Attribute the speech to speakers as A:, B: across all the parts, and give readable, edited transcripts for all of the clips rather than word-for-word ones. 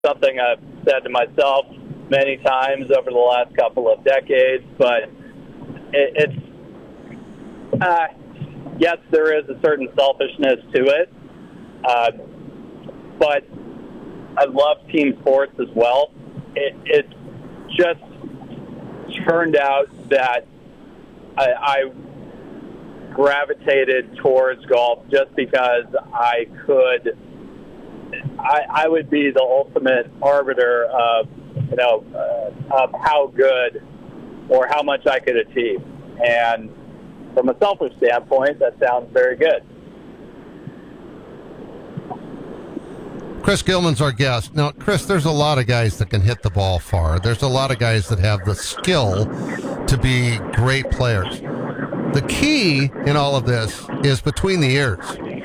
A: something I've said to myself many times over the last couple of decades, but yes, there is a certain selfishness to it, but I love team sports as well. It just turned out that I gravitated towards golf just because I would be the ultimate arbiter of how good or how much I could achieve. And from a selfish standpoint, that sounds very good.
B: Chris Gilman's our guest. Now, Chris, there's a lot of guys that can hit the ball far. There's a lot of guys that have the skill to be great players. The key in all of this is between the ears.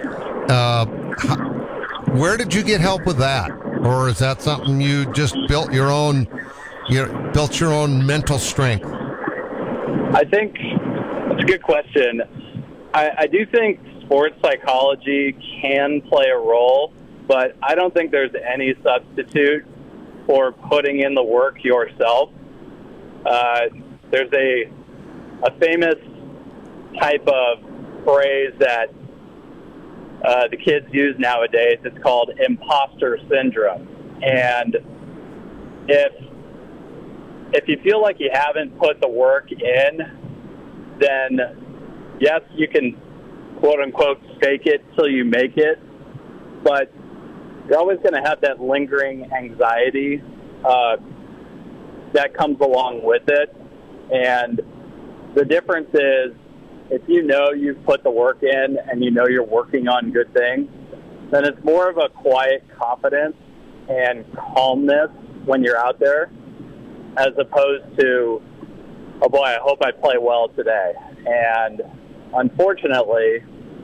B: Where did you get help with that? Or is that something you just built your own mental strength?
A: I think it's a good question. I do think sports psychology can play a role, but I don't think there's any substitute for putting in the work yourself. There's a famous type of phrase that the kids use nowadays. It's called imposter syndrome. And if you feel like you haven't put the work in, then yes, you can quote unquote fake it till you make it, but you're always going to have that lingering anxiety that comes along with it. And the difference is, if you know you've put the work in and you know you're working on good things, then it's more of a quiet confidence and calmness when you're out there, as opposed to, oh boy, I hope I play well today. And unfortunately,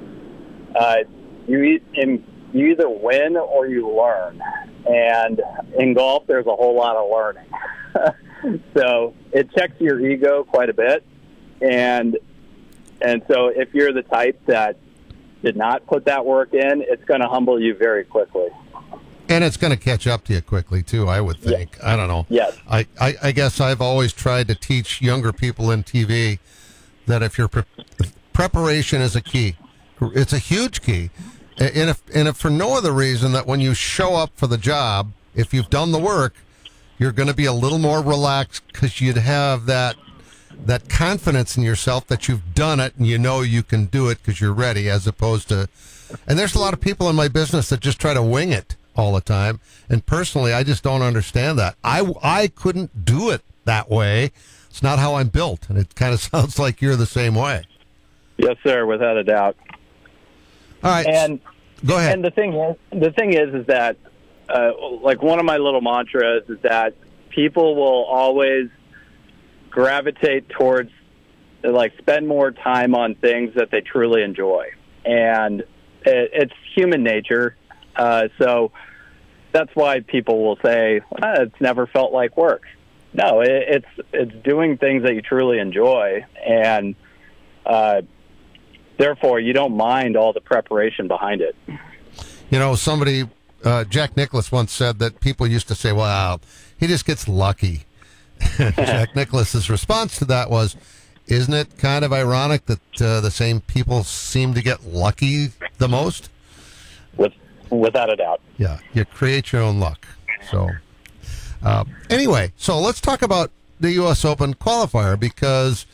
A: you either win or you learn. And in golf, there's a whole lot of learning. So it checks your ego quite a bit. And so if you're the type that did not put that work in, it's going to humble you very quickly.
B: And it's going to catch up to you quickly, too, I would think. Yes. I don't know.
A: Yes.
B: I guess I've always tried to teach younger people in TV that if your preparation is a key, it's a huge key. And if for no other reason that when you show up for the job, if you've done the work, you're going to be a little more relaxed because you'd have that confidence in yourself that you've done it and you know you can do it because you're ready, as opposed to, and there's a lot of people in my business that just try to wing it all the time. And personally, I just don't understand that. I couldn't do it that way. It's not how I'm built. And it kind of sounds like you're the same way.
A: Yes, sir, without a doubt.
B: All right.
A: And
B: go ahead.
A: And the thing is that, like, one of my little mantras is that people will always gravitate towards, like, spend more time on things that they truly enjoy. And it's human nature. So that's why people will say, it's never felt like work. No, it's doing things that you truly enjoy. And therefore, you don't mind all the preparation behind it.
B: You know, somebody, Jack Nicklaus once said that people used to say, well, he just gets lucky. Jack Nicklaus's response to that was, isn't it kind of ironic that the same people seem to get lucky the most?
A: Without a doubt.
B: Yeah, you create your own luck. So, anyway, so let's talk about the U.S. Open qualifier, because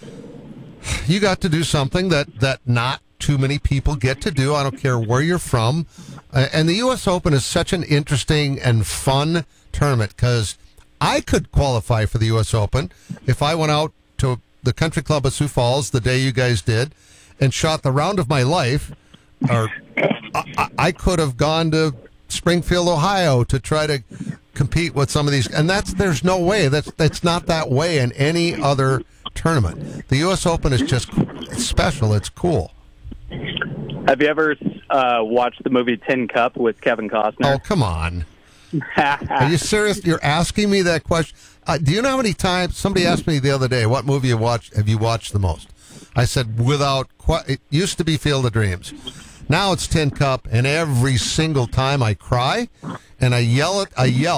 B: you got to do something that not too many people get to do. I don't care where you're from. And the U.S. Open is such an interesting and fun tournament, because I could qualify for the U.S. Open if I went out to the Country Club of Sioux Falls the day you guys did and shot the round of my life, or I could have gone to Springfield, Ohio to try to compete with some of these. And there's no way. That's not that way in any other tournament. The U.S. Open is just special. It's cool.
A: Have you ever watched the movie Tin Cup with Kevin Costner?
B: Oh, come on. Are you serious? You're asking me that question? Do you know how many times somebody asked me the other day, what movie have you watched the most? I said, it used to be Field of Dreams. Now it's Tin Cup, and every single time I cry and I yell